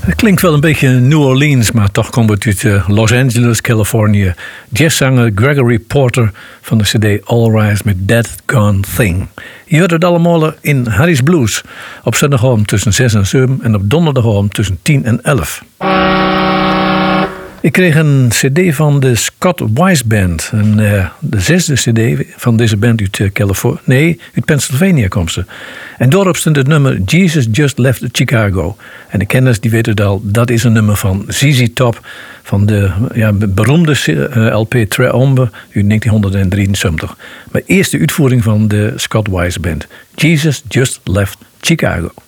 Het klinkt wel een beetje New Orleans, maar toch komt het uit Los Angeles, Californië. Jazzzanger Gregory Porter van de cd All Rise met That Gone Thing. Je hoort het allemaal in Harry's Blues. Op zondagavond tussen 6 en 7 en op donderdagavond tussen 10 en 11. Ik kreeg een cd van de Scott Wise Band. De 6e cd van deze band uit Pennsylvania komt ze. En daarop stond het nummer Jesus Just Left Chicago. En de kenners die weten het al, dat is een nummer van ZZ Top. Van de beroemde LP Triombe uit 1973. Maar eerste uitvoering van de Scott Wise Band. Jesus Just Left Chicago.